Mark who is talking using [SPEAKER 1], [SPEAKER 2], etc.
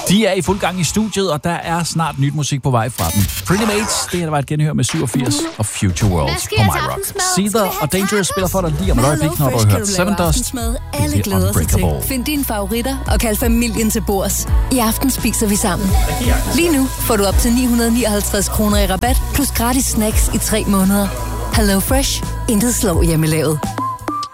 [SPEAKER 1] De er i fuld gang i studiet, og der er snart nyt musik på vej fra dem. Pretty Mates, det her var et genhør med 87 og Future World på My Rock. Seether og Dangerous spiller for dig lige om et øjeblik, når du har hørt Seven Dust.
[SPEAKER 2] Alle glæder sig til. Find dine favoritter og kald familien til bords. I aften spiser vi sammen. Lige nu får du op til 959 kroner i rabat, plus gratis snacks i 3 måneder. Hello Fresh. Intet slår hjemmelavet.